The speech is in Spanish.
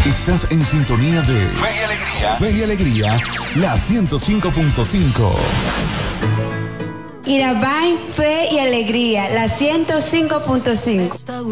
Estás en sintonía de Fe y Alegría. Fe y Alegría, la 105.5. Irabay, Fe y Alegría, la 105.5.